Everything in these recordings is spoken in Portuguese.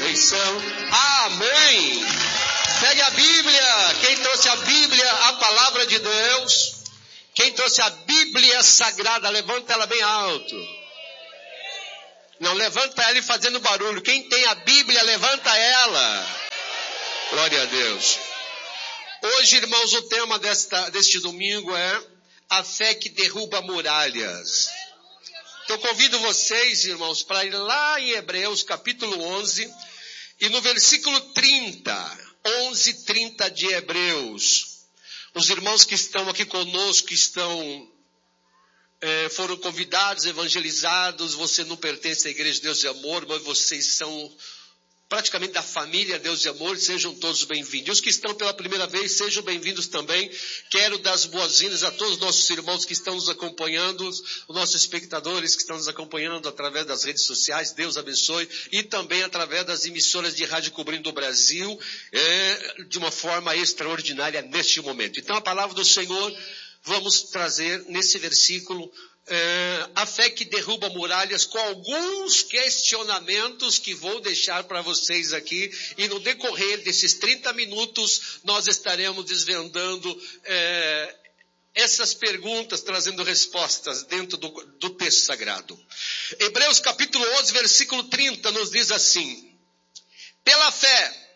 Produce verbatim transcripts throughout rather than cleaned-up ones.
ressurreição. Amém. Pegue a Bíblia. Quem trouxe a Bíblia, a palavra de Deus. Quem trouxe a Bíblia Sagrada, levanta ela bem alto. Não, levanta ela e fazendo barulho. Quem tem a Bíblia, levanta ela. Glória a Deus. Hoje, irmãos, o tema desta, deste domingo é a fé que derruba muralhas. Então, convido vocês, irmãos, para ir lá em Hebreus, capítulo onze, e no versículo trinta, onze, trinta de Hebreus. Os irmãos que estão aqui conosco, que estão, é, foram convidados, evangelizados, você não pertence à Igreja de Deus de Amor, mas vocês são praticamente da família Deus de Amor, sejam todos bem-vindos. E os que estão pela primeira vez, sejam bem-vindos também. Quero dar as boas-vindas a todos os nossos irmãos que estão nos acompanhando, os nossos espectadores que estão nos acompanhando através das redes sociais, Deus abençoe, e também através das emissoras de rádio cobrindo o Brasil, é, de uma forma extraordinária neste momento. Então a palavra do Senhor, vamos trazer nesse versículo, É, a fé que derruba muralhas, com alguns questionamentos que vou deixar para vocês aqui, e no decorrer desses trinta minutos nós estaremos desvendando é, essas perguntas, trazendo respostas dentro do, do texto sagrado. Hebreus capítulo onze, versículo trinta nos diz assim: pela fé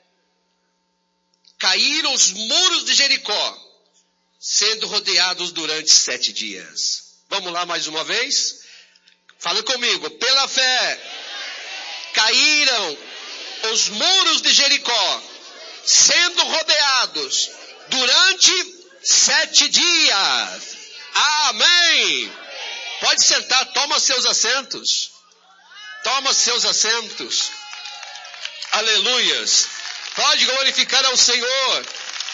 caíram os muros de Jericó, sendo rodeados durante sete dias. Vamos lá mais uma vez? Fala comigo. Pela fé, caíram os muros de Jericó, sendo rodeados durante sete dias. Amém. Pode sentar, toma seus assentos. Toma seus assentos. Aleluias. Pode glorificar ao Senhor.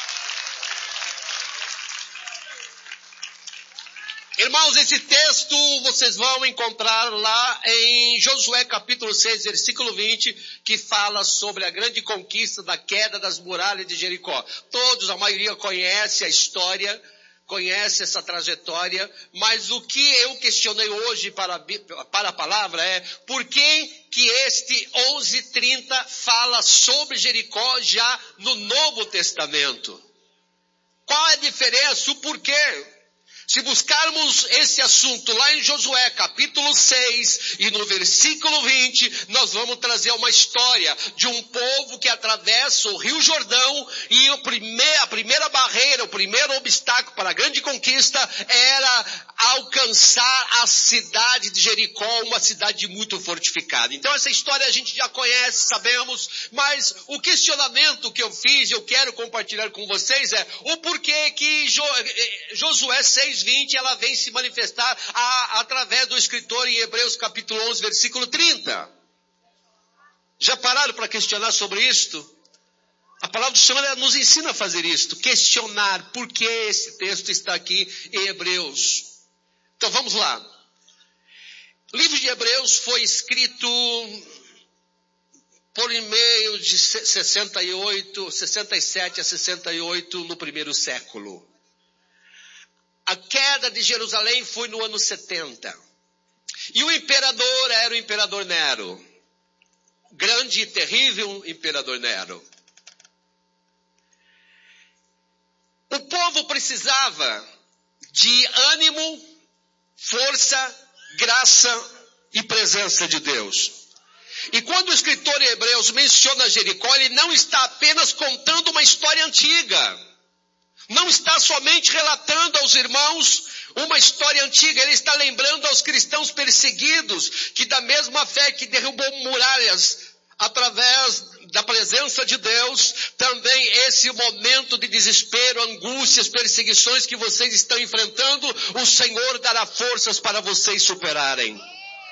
Irmãos, esse texto vocês vão encontrar lá em Josué capítulo seis, versículo vinte, que fala sobre a grande conquista da queda das muralhas de Jericó. Todos, a maioria conhece a história, conhece essa trajetória, mas o que eu questionei hoje para, para a palavra é: por que que este onze, trinta fala sobre Jericó já no Novo Testamento? Qual é a diferença, o porquê? Se buscarmos esse assunto lá em Josué capítulo seis e no versículo vinte, nós vamos trazer uma história de um povo que atravessa o Rio Jordão, e o primeir, a primeira barreira, o primeiro obstáculo para a grande conquista era alcançar a cidade de Jericó, uma cidade muito fortificada. Então essa história a gente já conhece, sabemos, mas o questionamento que eu fiz, eu quero compartilhar com vocês é o porquê que Jo, Josué seis, vinte, ela vem se manifestar a, através do escritor em Hebreus capítulo onze, versículo trinta. Já pararam para questionar sobre isto? A palavra do Senhor nos ensina a fazer isto, questionar por que esse texto está aqui em Hebreus. Então vamos lá. O livro de Hebreus foi escrito por meio de sessenta e oito, sessenta e sete a sessenta e oito no primeiro século. A queda de Jerusalém foi no ano setenta. E o imperador era o imperador Nero. Grande e terrível imperador Nero. O povo precisava de ânimo, força, graça e presença de Deus. E quando o escritor em Hebreus menciona Jericó, ele não está apenas contando uma história antiga. Não está somente relatando aos irmãos uma história antiga, ele está lembrando aos cristãos perseguidos que da mesma fé que derrubou muralhas através da presença de Deus, também esse momento de desespero, angústias, perseguições que vocês estão enfrentando, o Senhor dará forças para vocês superarem.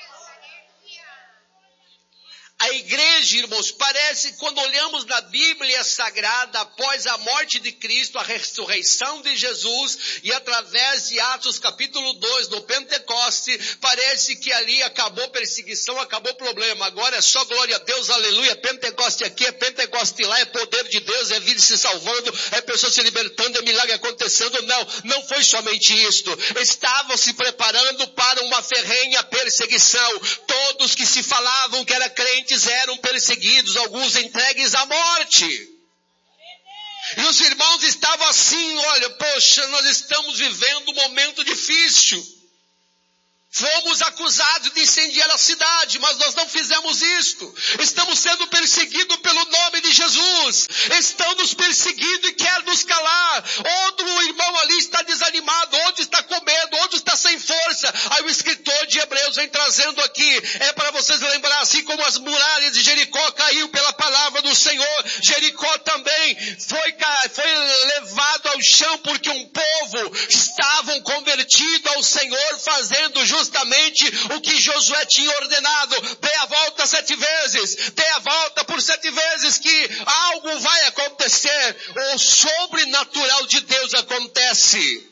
A igreja, irmãos, parece, quando olhamos na Bíblia Sagrada, após a morte de Cristo, a ressurreição de Jesus, e através de Atos capítulo dois, no Pentecoste, parece que ali acabou perseguição, acabou problema. Agora é só glória a Deus, aleluia. Pentecoste aqui, é Pentecoste lá, é poder de Deus, é vida se salvando, é pessoa se libertando, é milagre acontecendo. Não, não foi somente isto. Estavam se preparando para uma ferrenha perseguição. Todos que se falavam que era crente eram perseguidos, alguns entregues à morte. E os irmãos estavam assim, olha, poxa, nós estamos vivendo um momento difícil. Fomos acusados de incendiar a cidade, mas nós não fizemos isto. Estamos sendo perseguidos pelo nome de Jesus. Estão nos perseguindo e quer nos calar. Outro irmão ali está desanimado, outro está com medo, outro está sem força. Aí o escritor de Hebreus vem trazendo aqui, é para vocês lembrar, assim como as muralhas de Jericó caiu pela palavra do Senhor, Jericó também foi, foi levado ao chão porque um povo estavam convertido ao Senhor, fazendo justamente justamente o que Josué tinha ordenado. Dê a volta sete vezes, dê a volta por sete vezes, que algo vai acontecer. O sobrenatural de Deus acontece.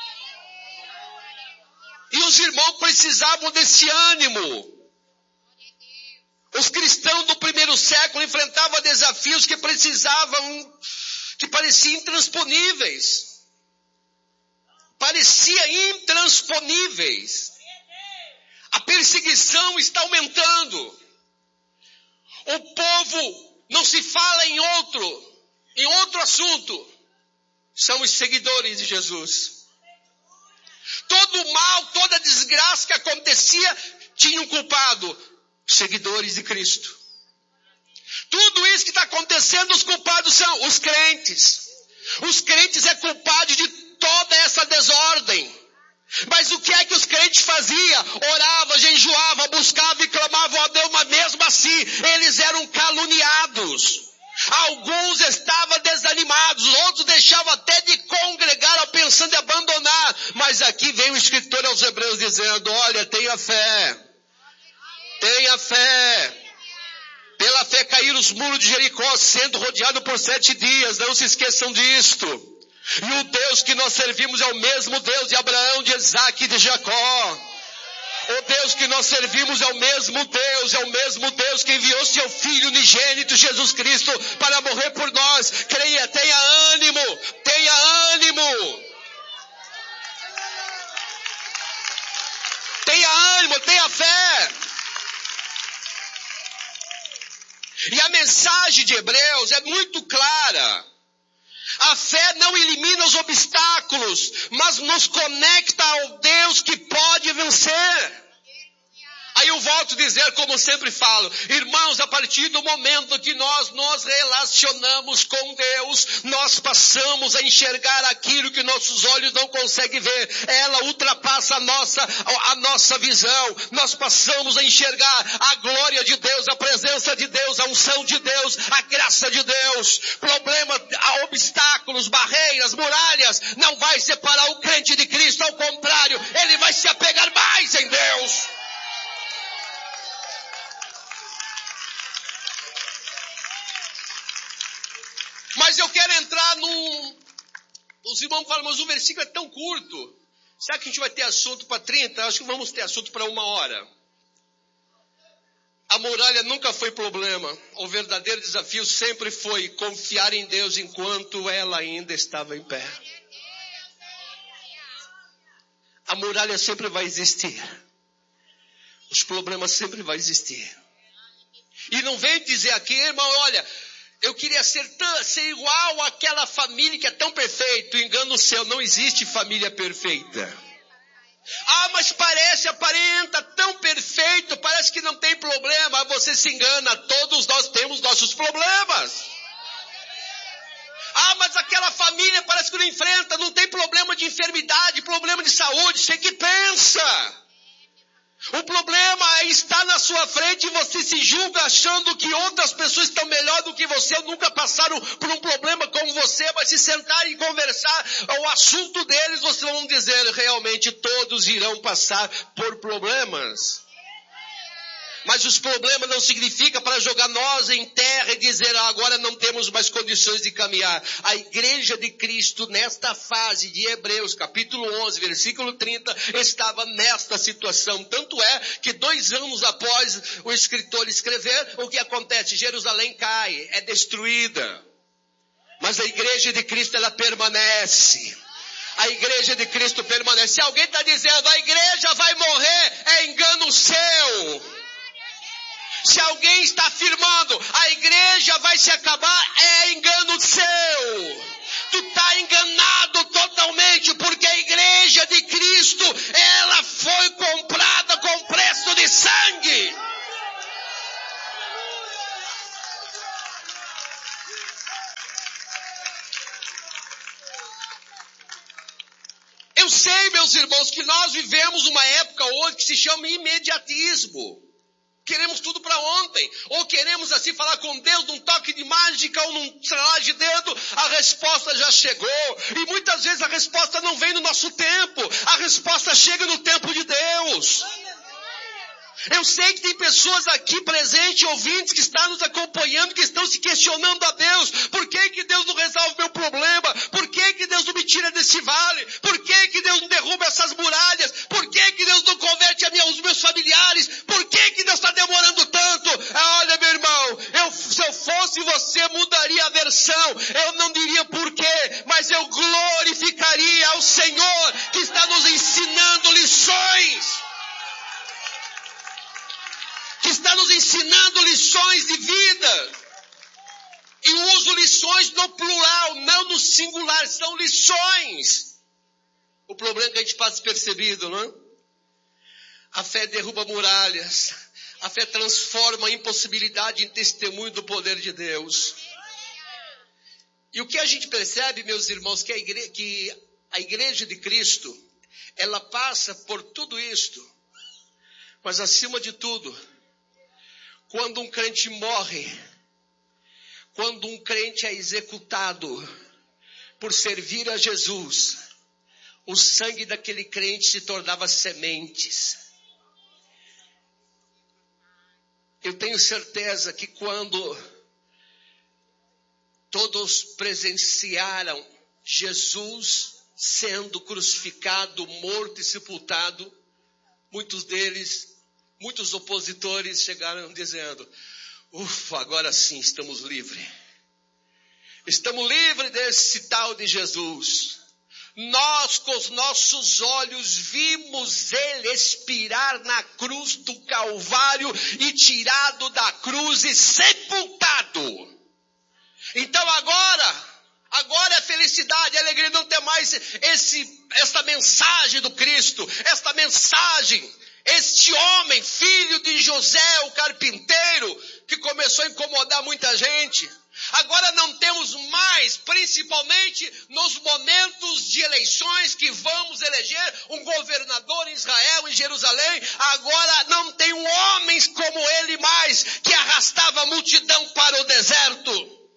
E os irmãos precisavam desse ânimo. Os cristãos do primeiro século enfrentavam desafios que precisavam, que pareciam intransponíveis. Parecia intransponíveis. A perseguição está aumentando. O povo não se fala em outro, em outro assunto. São os seguidores de Jesus. Todo o mal, toda a desgraça que acontecia, tinha um culpado. Seguidores de Cristo. Tudo isso que está acontecendo, os culpados são os crentes. Os crentes é culpado de toda essa desordem. Mas o que é que os crentes faziam? Orava, jejuava, buscava e clamavam a Deus, mas mesmo assim eles eram caluniados. Alguns estavam desanimados, outros deixavam até de congregar, pensando em abandonar. Mas aqui vem o escritor aos Hebreus dizendo, olha, tenha fé, tenha fé. Pela fé caíram os muros de Jericó, sendo rodeado por sete dias, não se esqueçam disto. E o Deus que nós servimos é o mesmo Deus de Abraão, de Isaac e de Jacó. O Deus que nós servimos é o mesmo Deus, é o mesmo Deus que enviou seu Filho unigênito, Jesus Cristo, para morrer por nós. Creia, tenha ânimo, tenha ânimo. Tenha ânimo, tenha fé. E a mensagem de Hebreus é muito clara. A fé não elimina os obstáculos, mas nos conecta ao Deus que pode vencer. Aí eu volto a dizer, como sempre falo, irmãos, a partir do momento que nós nos relacionamos com Deus, nós passamos a enxergar aquilo que nossos olhos não conseguem ver. Ela ultrapassa a nossa, a nossa visão. Nós passamos a enxergar a glória de Deus, a presença de Deus, a unção de Deus, a graça de Deus. Problema, obstáculos, barreiras, muralhas, não vai separar o crente de Cristo, ao contrário, ele vai se apegar mais em Deus. Mas eu quero entrar num... Os irmãos falam, mas o versículo é tão curto. Será que a gente vai ter assunto para trinta? Acho que vamos ter assunto para uma hora. A muralha nunca foi problema. O verdadeiro desafio sempre foi confiar em Deus enquanto ela ainda estava em pé. A muralha sempre vai existir. Os problemas sempre vão existir. E não vem dizer aqui, irmão, olha... Eu queria ser, tão, ser igual àquela família que é tão perfeita. Engano seu, não existe família perfeita. Ah, mas parece, aparenta tão perfeito, parece que não tem problema. Você se engana, todos nós temos nossos problemas. Ah, mas aquela família parece que não enfrenta, não tem problema de enfermidade, problema de saúde. Você que pensa. O problema está na sua frente e você se julga achando que outras pessoas estão melhor do que você, ou nunca passaram por um problema como você, mas se sentar e conversar o assunto deles, vocês vão dizer, realmente todos irão passar por problemas. Mas os problemas não significam para jogar nós em terra e dizer, ah, agora não temos mais condições de caminhar. A igreja de Cristo, nesta fase de Hebreus, capítulo onze, versículo trinta, estava nesta situação. Tanto é que dois anos após o escritor escrever, o que acontece? Jerusalém cai, é destruída. Mas a igreja de Cristo, ela permanece. A igreja de Cristo permanece. Se alguém está dizendo, a igreja vai morrer, é engano seu. Se alguém está afirmando, a igreja vai se acabar, é engano seu. Tu está enganado totalmente, porque a igreja de Cristo, ela foi comprada com preço de sangue. Eu sei, meus irmãos, que nós vivemos uma época hoje que se chama imediatismo. Queremos tudo para ontem. Ou queremos assim falar com Deus num toque de mágica ou num estralar de dedo. A resposta já chegou. E muitas vezes a resposta não vem no nosso tempo. A resposta chega no tempo de Deus. Eu sei que tem pessoas aqui presentes, ouvintes, que estão nos acompanhando, que estão se questionando a Deus. Por que que Deus não resolve meu problema? Por que que Deus não me tira desse vale? Por que que Deus não derruba essas muralhas? Por que que Deus não converte a minha, os meus familiares? Por que que Deus está demorando tanto? Ah, olha, meu irmão, eu, se eu fosse você, mudaria a versão. Eu não diria por quê, mas eu glorificaria ao Senhor que está nos ensinando lições. Que está nos ensinando lições de vida. E uso lições no plural, não no singular, são lições. O problema é que a gente passa despercebido, não é? A fé derruba muralhas. A fé transforma a impossibilidade em testemunho do poder de Deus. E o que a gente percebe, meus irmãos, que a igreja, que a igreja de Cristo, ela passa por tudo isto. Mas acima de tudo, quando um crente morre, quando um crente é executado por servir a Jesus, o sangue daquele crente se tornava sementes. Eu tenho certeza que quando todos presenciaram Jesus sendo crucificado, morto e sepultado, muitos deles, muitos opositores chegaram dizendo, ufa, agora sim estamos livres. Estamos livres desse tal de Jesus. Nós com os nossos olhos vimos ele expirar na cruz do Calvário e tirado da cruz e sepultado. Então agora, agora é felicidade, é alegria, não ter mais esse, essa mensagem do Cristo, esta mensagem. Este homem, filho de José, o carpinteiro, que começou a incomodar muita gente. Agora não temos mais, principalmente nos momentos de eleições que vamos eleger um governador em Israel, em Jerusalém. Agora não tem homens como ele mais, que arrastava a multidão para o deserto.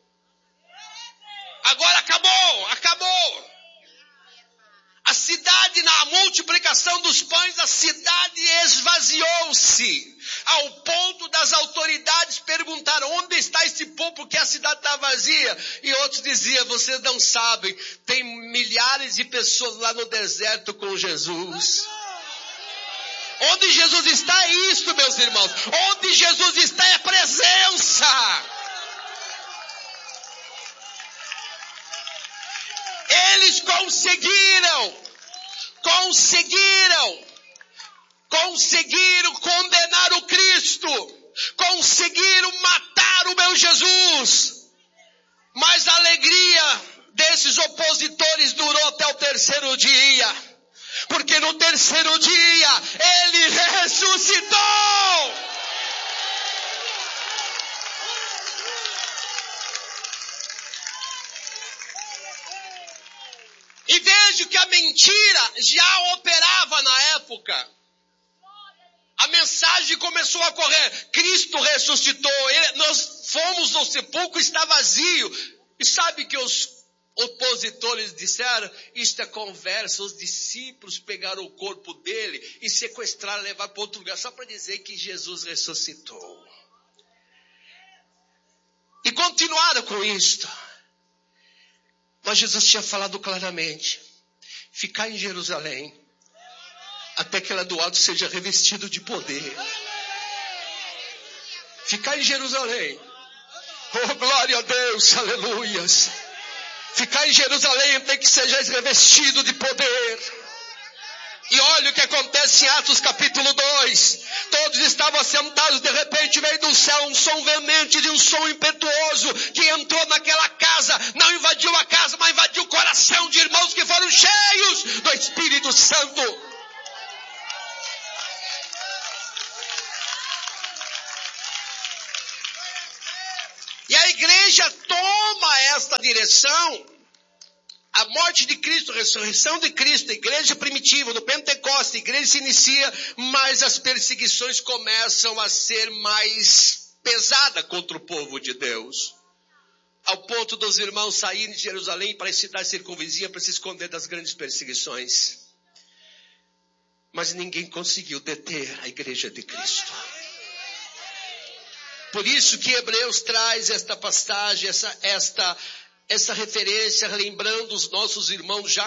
Agora acabou, acabou. A cidade, na multiplicação dos pães, a cidade esvaziou-se. Ao ponto das autoridades perguntar onde está esse povo, porque a cidade está vazia. E outros diziam, vocês não sabem, tem milhares de pessoas lá no deserto com Jesus. Onde Jesus está é isso, meus irmãos. Onde Jesus está é presença. Eles conseguiram, conseguiram, conseguiram condenar o Cristo, conseguiram matar o meu Jesus, mas a alegria desses opositores durou até o terceiro dia, porque no terceiro dia ele ressuscitou. E vejo que a mentira já operava na época. A mensagem começou a correr. Cristo ressuscitou. Ele, nós fomos no sepulcro, está vazio. E sabe que os opositores disseram? Isto é conversa. Os discípulos pegaram o corpo dele e sequestraram, levaram para outro lugar. Só para dizer que Jesus ressuscitou. E continuaram com isto. Mas Jesus tinha falado claramente, ficar em Jerusalém, até que ela do alto seja revestido de poder. Ficar em Jerusalém, oh glória a Deus, aleluias. Ficar em Jerusalém até que sejais revestido de poder. E olha o que acontece em Atos capítulo dois. Todos estavam assentados, de repente veio do céu um som veemente de um som impetuoso que entrou naquela casa, não invadiu a casa, mas invadiu o coração de irmãos que foram cheios do Espírito Santo. E a igreja toma esta direção. A morte de Cristo, a ressurreição de Cristo, a igreja primitiva, do Pentecostes, a igreja se inicia, mas as perseguições começam a ser mais pesadas contra o povo de Deus. Ao ponto dos irmãos saírem de Jerusalém para a cidade circunvizinha para se esconder das grandes perseguições. Mas ninguém conseguiu deter a igreja de Cristo. Por isso que Hebreus traz esta passagem, essa, esta, essa referência, lembrando os nossos irmãos já